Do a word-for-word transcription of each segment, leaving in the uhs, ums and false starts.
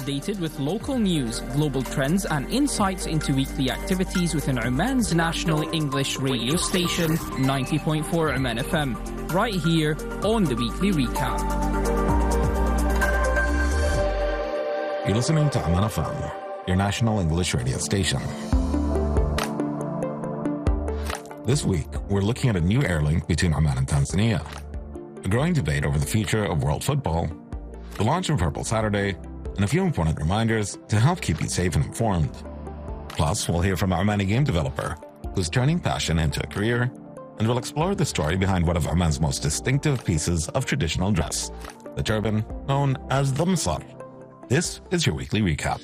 updated with local news, global trends and insights into weekly activities within Oman's national English radio station, ninety point four Oman F M, right here on the Weekly Recap. You're listening to Oman F M, your national English radio station. This week, we're looking at a new air link between Oman and Tanzania, a growing debate over the future of world football, the launch of Purple Saturday, and a few important reminders to help keep you safe and informed. Plus, we'll hear from an Omani game developer who's turning passion into a career, and we'll explore the story behind one of Oman's most distinctive pieces of traditional dress, the turban known as the Msar. This is your Weekly Recap.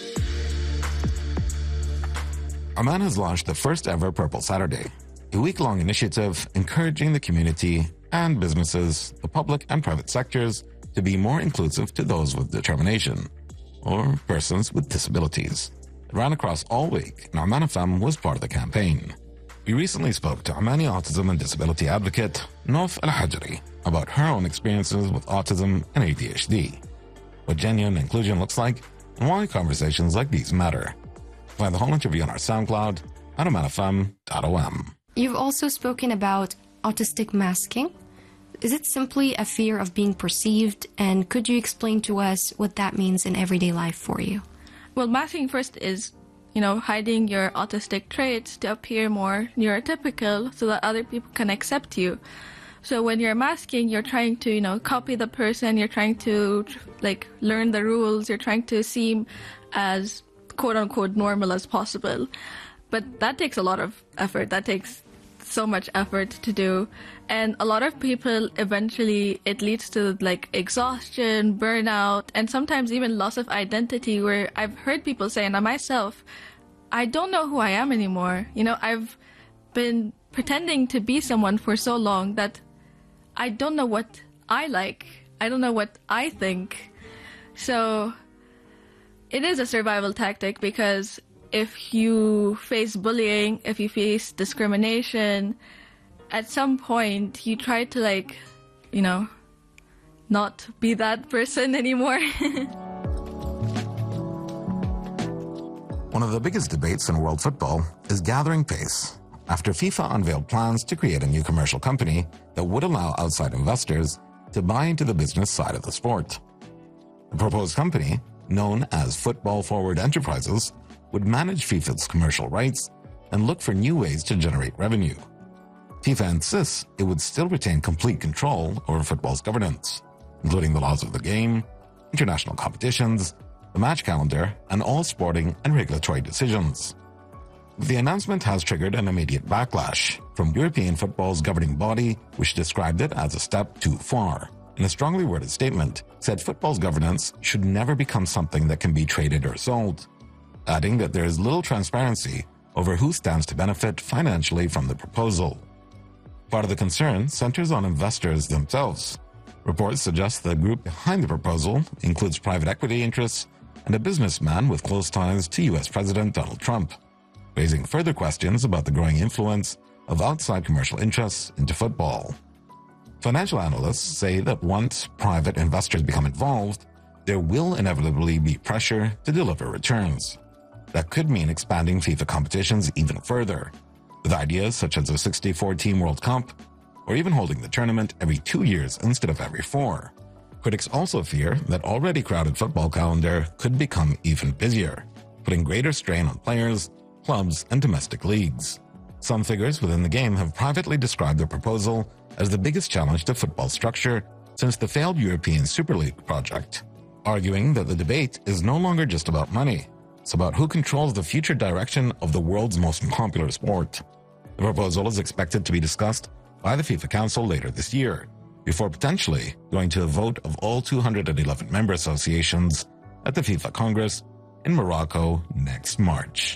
Oman has launched the first ever Purple Saturday, a week-long initiative encouraging the community and businesses, the public and private sectors, to be more inclusive to those with determination, or persons with disabilities. It ran across all week, and Oman F M was part of the campaign. We recently spoke to Omani autism and disability advocate Nof Al-Hajri about her own experiences with autism and A D H D, what genuine inclusion looks like, and why conversations like these matter. Find the whole interview on our SoundCloud at oman f m dot o m. You've also spoken about autistic masking. Is it simply a fear of being perceived? And could you explain to us what that means in everyday life for you? Well, masking first is, you know, hiding your autistic traits to appear more neurotypical so that other people can accept you. So when you're masking, you're trying to, you know, copy the person, you're trying to, like, learn the rules, you're trying to seem as quote-unquote normal as possible. But that takes a lot of effort. That takes so much effort to do. And a lot of people, eventually, it leads to like exhaustion, burnout, and sometimes even loss of identity, where I've heard people say, and I myself, I don't know who I am anymore. You know, I've been pretending to be someone for so long that I don't know what I like. I don't know what I think. So it is a survival tactic, because if you face bullying, if you face discrimination, at some point you try to, like, you know, not be that person anymore. One of the biggest debates in world football is gathering pace after FIFA unveiled plans to create a new commercial company that would allow outside investors to buy into the business side of the sport. The proposed company, known as Football Forward Enterprises, would manage FIFA's commercial rights and look for new ways to generate revenue. FIFA insists it would still retain complete control over football's governance, including the laws of the game, international competitions, the match calendar, and all sporting and regulatory decisions. The announcement has triggered an immediate backlash from European football's governing body, which described it as a step too far. In a strongly worded statement, said football's governance should never become something that can be traded or sold, adding that there is little transparency over who stands to benefit financially from the proposal. Part of the concern centers on investors themselves. Reports suggest the group behind the proposal includes private equity interests and a businessman with close ties to U S President Donald Trump, raising further questions about the growing influence of outside commercial interests into football. Financial analysts say that once private investors become involved, there will inevitably be pressure to deliver returns. That could mean expanding FIFA competitions even further, with ideas such as a sixty-four team World Cup, or even holding the tournament every two years instead of every four. Critics also fear that already crowded football calendar could become even busier, putting greater strain on players, clubs, and domestic leagues. Some figures within the game have privately described the proposal as the biggest challenge to football structure since the failed European Super League project, arguing that the debate is no longer just about money. It's about who controls the future direction of the world's most popular sport. The proposal is expected to be discussed by the FIFA Council later this year, before potentially going to a vote of all two hundred eleven member associations at the FIFA Congress in Morocco next March.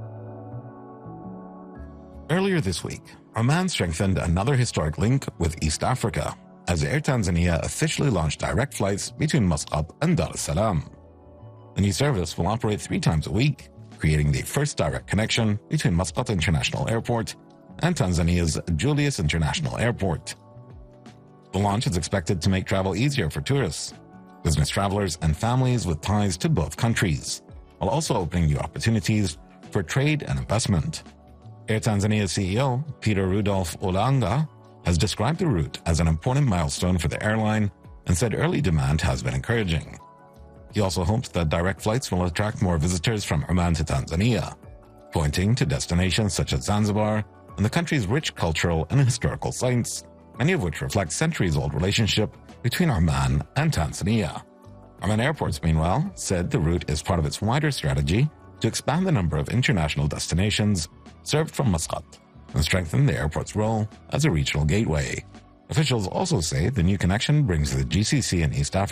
Earlier this week, Oman strengthened another historic link with East Africa as Air Tanzania officially launched direct flights between Muscat and Dar es Salaam. The new service will operate three times a week, creating the first direct connection between Muscat International Airport and Tanzania's Julius International Airport. The launch is expected to make travel easier for tourists, business travelers, and families with ties to both countries, while also opening new opportunities for trade and investment. Air Tanzania C E O Peter Rudolph Olanga has described the route as an important milestone for the airline and said early demand has been encouraging. He also hopes that direct flights will attract more visitors from Oman to Tanzania, pointing to destinations such as Zanzibar and the country's rich cultural and historical sites, many of which reflect centuries-old relationship between Oman and Tanzania. Oman Airports, meanwhile, said the route is part of its wider strategy to expand the number of international destinations served from Muscat and strengthen the airport's role as a regional gateway. Officials also say the new connection brings the G C C and East Africa